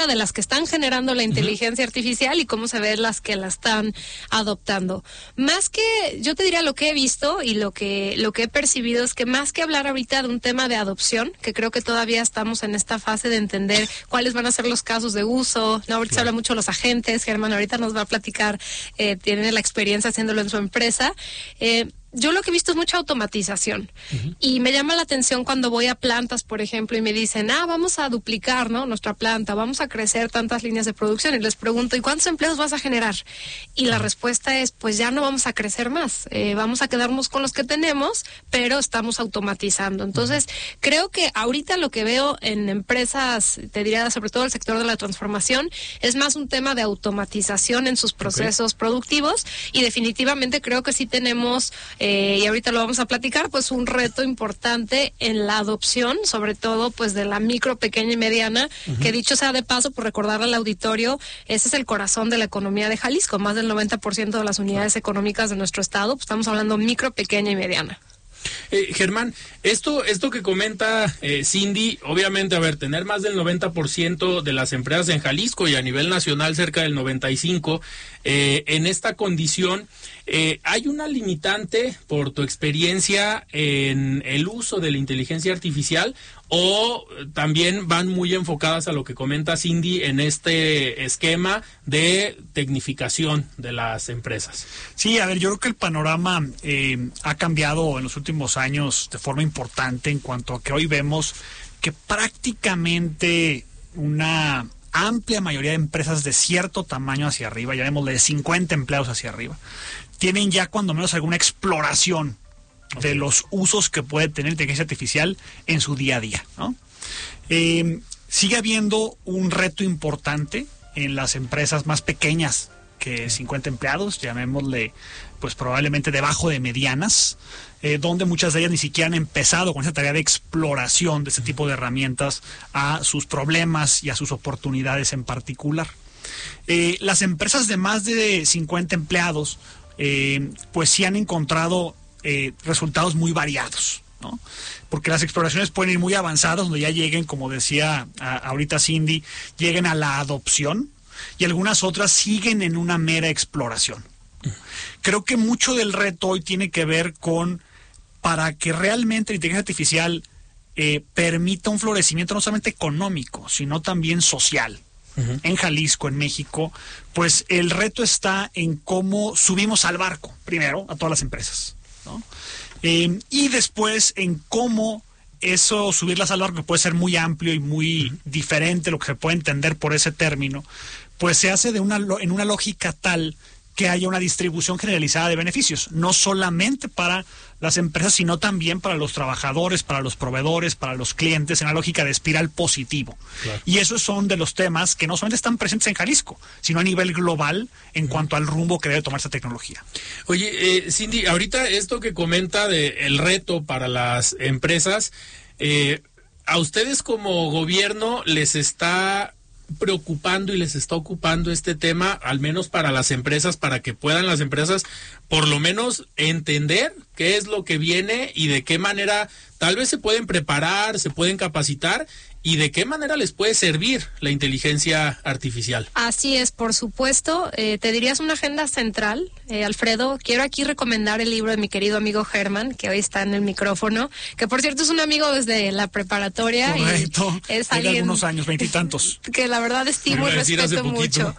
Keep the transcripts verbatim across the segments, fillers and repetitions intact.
de las que están generando la inteligencia uh-huh. artificial y cómo se ven las que la están adoptando. Más que, yo te diría lo que he visto y lo que lo que he percibido es que más que hablar ahorita de un tema de adopción, que creo que todavía estamos en esta fase de entender cuáles van a ser los casos de uso, no, ahorita claro. se habla mucho de los agentes, Germán ahorita nos va a platicar, eh, tiene la experiencia haciéndolo en su empresa. Eh, Yo lo que he visto es mucha automatización uh-huh. y me llama la atención cuando voy a plantas, por ejemplo, y me dicen, ah, vamos a duplicar, ¿no? Nuestra planta, vamos a crecer tantas líneas de producción, y les pregunto, ¿y cuántos empleos vas a generar? Y la respuesta es, pues ya no vamos a crecer más, eh, vamos a quedarnos con los que tenemos, pero estamos automatizando. Entonces, uh-huh. creo que ahorita lo que veo en empresas, te diría sobre todo el sector de la transformación, es más un tema de automatización en sus procesos okay. productivos, y definitivamente creo que sí tenemos... Eh, y ahorita lo vamos a platicar, pues un reto importante en la adopción, sobre todo pues de la micro, pequeña y mediana, uh-huh. que dicho sea de paso, por recordarle al auditorio, ese es el corazón de la economía de Jalisco, más del noventa por ciento de las unidades económicas de nuestro estado, pues estamos hablando micro, pequeña y mediana. Eh, Germán, esto esto que comenta eh, Cindy, obviamente, a ver, tener más del noventa por ciento de las empresas en Jalisco y a nivel nacional cerca del noventa y cinco por ciento, eh, en esta condición, eh, ¿hay una limitante por tu experiencia en el uso de la inteligencia artificial o también van muy enfocadas a lo que comenta Cindy en este esquema de tecnificación de las empresas? Sí, a ver, yo creo que el panorama eh, ha cambiado en los últimos años de forma importante en cuanto a que hoy vemos que prácticamente una amplia mayoría de empresas de cierto tamaño hacia arriba, ya vemos de cincuenta empleados hacia arriba, tienen ya cuando menos alguna exploración okay. de los usos que puede tener la inteligencia artificial en su día a día, ¿no? Eh, sigue habiendo un reto importante en las empresas más pequeñas que cincuenta empleados, llamémosle pues probablemente debajo de medianas, eh, donde muchas de ellas ni siquiera han empezado con esa tarea de exploración de este tipo de herramientas a sus problemas y a sus oportunidades en particular. Eh, las empresas de más de cincuenta empleados eh, pues sí han encontrado eh, resultados muy variados, ¿no? Porque las exploraciones pueden ir muy avanzadas, donde ya lleguen, como decía a, ahorita Cindy, lleguen a la adopción, y algunas otras siguen en una mera exploración. Creo que mucho del reto hoy tiene que ver con, para que realmente la inteligencia artificial eh, permita un florecimiento no solamente económico, sino también social. Uh-huh. En Jalisco, en México, pues el reto está en cómo subimos al barco, primero, a todas las empresas, ¿no? Eh, y después en cómo eso, subirlas al barco, que puede ser muy amplio y muy uh-huh. diferente lo que se puede entender por ese término, pues se hace de una en una lógica tal que haya una distribución generalizada de beneficios, no solamente para las empresas, sino también para los trabajadores, para los proveedores, para los clientes, en una lógica de espiral positivo. Claro. Y esos son de los temas que no solamente están presentes en Jalisco, sino a nivel global en uh-huh. cuanto al rumbo que debe tomar esta tecnología. Oye, eh, Cindy, ahorita esto que comenta de el reto para las empresas, eh, ¿a ustedes como gobierno les está preocupando y les está ocupando este tema, al menos para las empresas, para que puedan las empresas por lo menos entender qué es lo que viene y de qué manera tal vez se pueden preparar, se pueden capacitar y de qué manera les puede servir la inteligencia artificial? Así es, por supuesto. Eh, te dirías una agenda central, eh, Alfredo. Quiero aquí recomendar el libro de mi querido amigo Germán, que hoy está en el micrófono, que por cierto es un amigo desde la preparatoria. Correcto. Y es Tiene alguien algunos años, veintitantos. Que la verdad estimo y respeto mucho.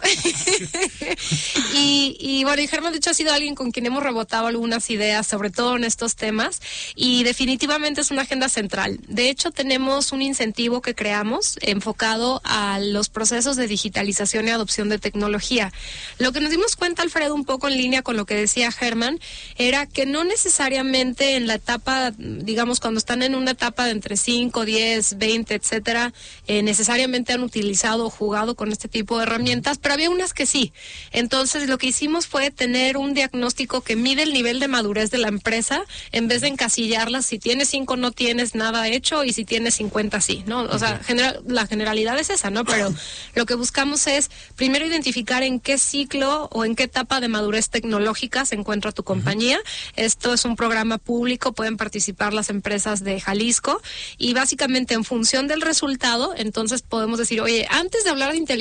y, y bueno, y Germán de hecho ha sido alguien con quien hemos rebotado algunas ideas, sobre todo en estos temas, y definitivamente es una agenda central. De hecho, tenemos un incentivo que creamos enfocado a los procesos de digitalización y adopción de tecnología. Lo que nos dimos cuenta, Alfredo, un poco en línea con lo que decía Germán, era que no necesariamente en la etapa, digamos, cuando están en una etapa de entre cinco, diez, veinte, etcétera, eh, necesariamente han utilizado o jugado con este tipo de herramientas, pero había unas que sí. Entonces, lo que hicimos fue tener un diagnóstico que mide el nivel de madurez de la empresa empresa, en vez de encasillarlas, si tienes cinco no tienes nada hecho y si tienes cincuenta sí, ¿no? O sea, genera, la generalidad es esa, ¿no? Pero lo que buscamos es primero identificar en qué ciclo o en qué etapa de madurez tecnológica se encuentra tu compañía. Uh-huh. Esto es un programa público, pueden participar las empresas de Jalisco y básicamente en función del resultado, entonces podemos decir, oye, antes de hablar de inteligencia